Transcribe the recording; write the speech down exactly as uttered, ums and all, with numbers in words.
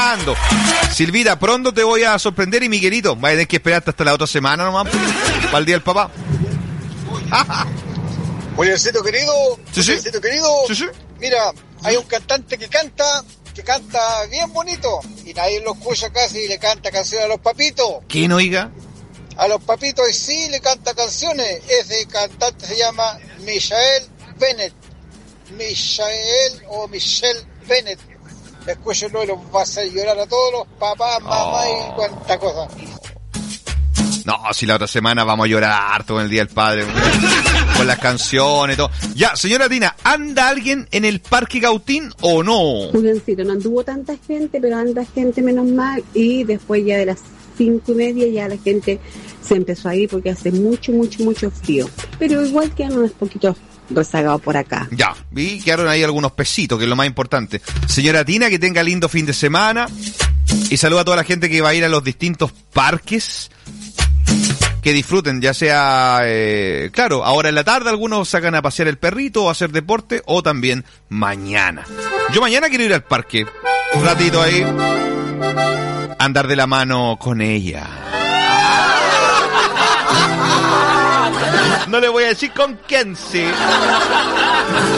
esperando. Silvita, pronto te voy a sorprender y Miguelito, va a tener que esperarte hasta la otra semana nomás, para el día del papá. Julioncito querido, sí, sí. Julioncito querido, sí, sí. Mira, hay un cantante que canta, que canta bien bonito, y nadie lo escucha casi, y le canta canciones a los papitos. ¿Quién, oiga? A los papitos y sí le canta canciones. Ese cantante se llama Michael Bennett. Michael o Michelle Bennett. Escúchenlo y los va a hacer llorar a todos los papás, mamás oh. y cuánta cosa. No, si la otra semana vamos a llorar harto con el Día del Padre, con las canciones y todo. Ya, señora Tina, ¿anda alguien en el Parque Gautín o no? Juliancito, no anduvo tanta gente, pero anda gente menos mal, y después ya de las cinco y media ya la gente se empezó a ir porque hace mucho, mucho, mucho frío. Pero igual quedan unos poquitos rezagados por acá. Ya, y quedaron ahí algunos pesitos, que es lo más importante. Señora Tina, que tenga lindo fin de semana. Y saluda a toda la gente que va a ir a los distintos parques. Que disfruten, ya sea, eh, claro, ahora en la tarde algunos sacan a pasear el perrito o a hacer deporte, o también mañana. Yo mañana quiero ir al parque, un ratito ahí, andar de la mano con ella. No le voy a decir con quién, sí.